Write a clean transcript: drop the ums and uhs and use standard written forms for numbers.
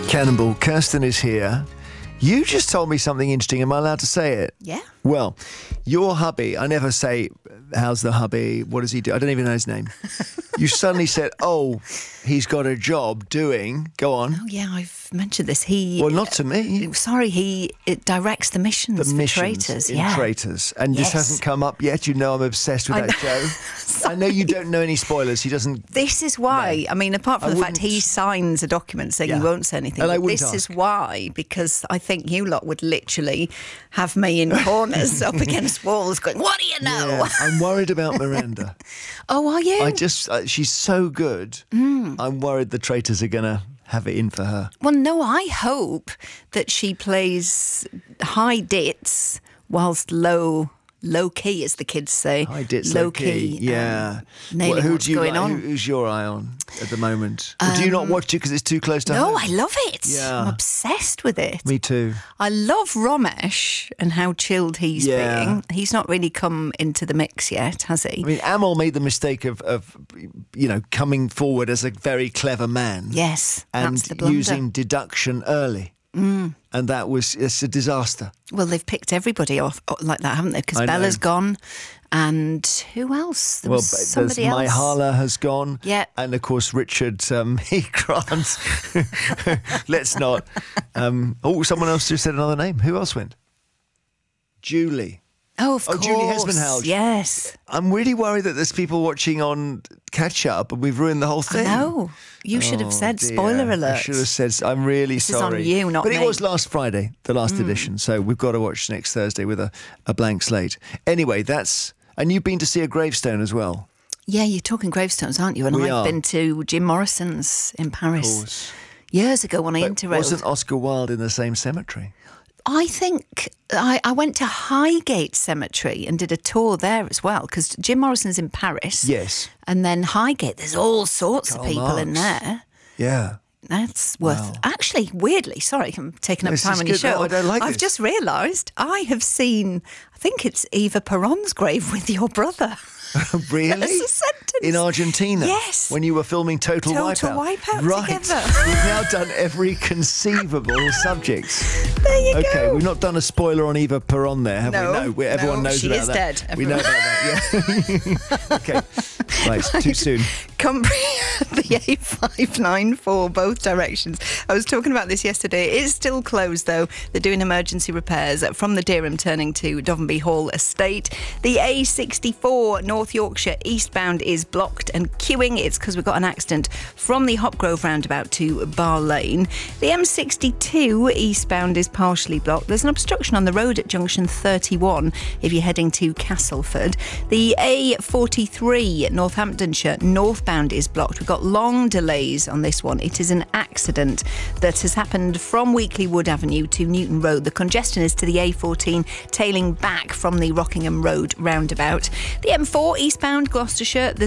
Cannonball, Kirsten is here. You just told me something interesting. Am I allowed to say it? Yeah. Well, your hubby, I never say, how's the hubby? What does he do? I don't even know his name. You suddenly said, oh, he's got a job doing. Go on. Oh, yeah, I've mentioned this. Well, not to me. Sorry, it directs the missions for traitors. In Yeah. Traitors. And this hasn't come up yet. You know I'm obsessed with that show. I know you don't know any spoilers. He doesn't. This is why. No. I mean, apart from the fact he signs a document saying he won't say anything. And this is why, because I think you lot would literally have me in corners up against walls going, what do you know? Yeah, I'm worried about Miranda. Oh, are you? She's so good. I'm worried the traitors are going to have it in for her. Well, no, I hope that she plays high dits whilst low key, as the kids say. High dits, low key. Yeah. Nailing what's going on. Who's your eye on at the moment? Or do you not watch it because it's too close to home? No, I love it. Yeah. I'm obsessed with it. Me too. I love Ramesh and how chilled he's being. He's not really come into the mix yet, has he? I mean, Amal made the mistake of coming forward as a very clever man. Yes, and that's the blunder. Using deduction early. And it's a disaster. Well, they've picked everybody off like that, haven't they? Because Bella's gone. And who else? There was somebody else. Myhala has gone. Yeah. And, of course, Richard Grant. Let's not. Someone else just said another name. Who else went? Julie. Oh, of course. Julie Hesbenhout. Yes. I'm really worried that there's people watching on catch up and we've ruined the whole thing. No. You should have said spoiler alert. I should have said, I'm really sorry. This is on you, not me. But it was last Friday, the last edition, so we've got to watch next Thursday with a blank slate. Anyway, and you've been to see a gravestone as well. Yeah, you're talking gravestones, aren't you? And I've been to Jim Morrison's in Paris. Of course. Years ago when I interrode. Wasn't Oscar Wilde in the same cemetery? I think I went to Highgate Cemetery and did a tour there as well, because Jim Morrison's in Paris. Yes. And then Highgate, there's all sorts of people in there. Yeah. That's worth... Actually, weirdly, sorry, I'm taking up time on your show. No, I don't like I've just realised I have seen, I think it's Eva Perón's grave with your brother. Really? That's a sentence. In Argentina? Yes. When you were filming Total Wipeout? Total Wipeout right. together. We've now done every conceivable subject. There you go. Okay, we've not done a spoiler on Eva Perón there, have we? No, everyone knows about that. She is dead. We know about that, yeah. Okay, right, too soon. Cumbria, the A594, both directions. I was talking about this yesterday. It is still closed, though. They're doing emergency repairs from the Dereham turning to Dovenby Hall Estate. The A64 North Yorkshire eastbound is blocked and queuing. It's because we've got an accident from the Hopgrove roundabout to Bar Lane. The M62 eastbound is partially blocked. There's an obstruction on the road at junction 31 if you're heading to Castleford. The A43 Northamptonshire northbound is blocked. We've got long delays on this one. It is an accident that has happened from Weekly Wood Avenue to Newton Road. The congestion is to the A14 tailing back from the Rockingham Road roundabout. The M4 eastbound Gloucestershire, there's